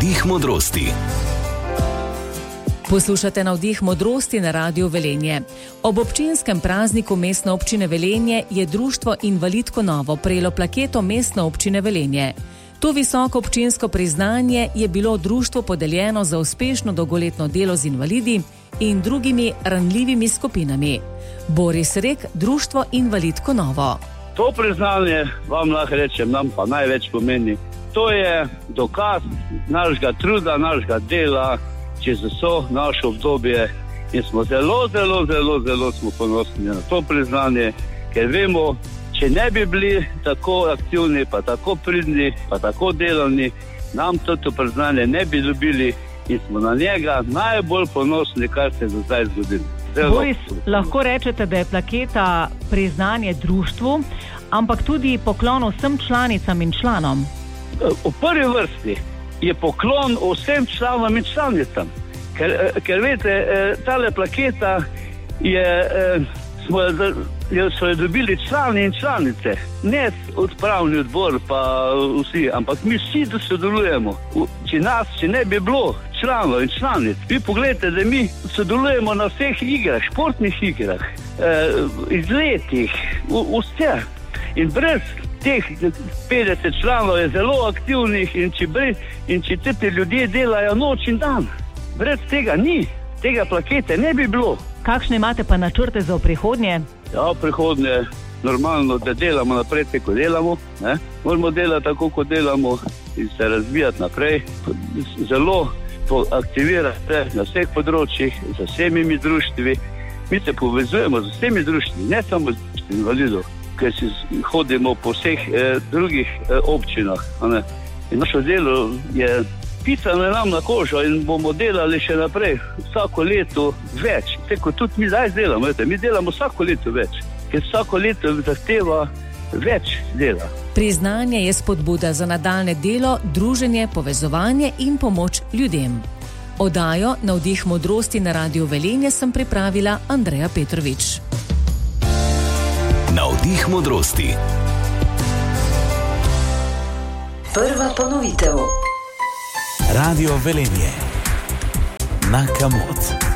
Navdih modrosti. Poslušate Navdih modrosti na Radiu Velenje. Ob občinskem prazniku Mestne občine Velenje je društvo Invalidko Novo prejelo plaketo Mestne občine Velenje. To visoko občinsko priznanje je bilo društvu podeljeno za uspešno dolgoletno delo z invalidi in drugimi ranljivimi skupinami. Boris Rek, društvo Invalidko Novo. To priznanje, vam lahko rečem, nam pa največ pomeni. To je dokaz našega truda, našega dela, čez vso naše obdobje in smo zelo smo ponosni na to priznanje, ker vemo, če ne bi bili tako aktivni, pa tako pridni, pa tako delovni, nam to priznanje ne bi dobili in smo na njega najbolj ponosni, kar se je do zdaj zgodilo. Boris, lahko rečete, da je plaketa priznanje društvu, ampak tudi poklon vsem članicam in članom. V prvi vrsti je poklon vsem članom in članicam, ker veste, tale plaketa so jo dobili člani in članice, ne upravni odbor pa vsi, ampak mi vsi sodelujemo. Če ne bi bilo članov in članic, vi pogledajte, da mi sodelujemo na vseh igrah, športnih igrah, izletih, vse. In brez teh 50 članov je zelo aktivnih in če te ljudje delajo noč in dan. Brez tega tega plakete ne bi bilo. Kakšne imate pa načrte za prihodnje? Ja, prihodnje normalno, da delamo naprej, tako delamo. Ne? Moramo delati tako, kot delamo in se razvijati naprej. Zelo aktivirati na vseh področjih, z vsemi društvi. Mi se povezujemo z vsemi društvi, ne samo z invalidov, ker si hodimo po vseh drugih občinah. In naše delo je pisano nam na kožo in bomo delali še naprej, vsako leto več. Tako tudi mi zdaj delamo, mi delamo vsako leto več, ker vsako leto zahteva več dela. Priznanje je spodbuda za nadaljne delo, druženje, povezovanje in pomoč ljudem. Oddajo Navdih modrosti na Radiu Velenje sem pripravila Andreja Petrovič. Navdih modrosti. Prva ponovitev. Radio Velenje. Na Kamot.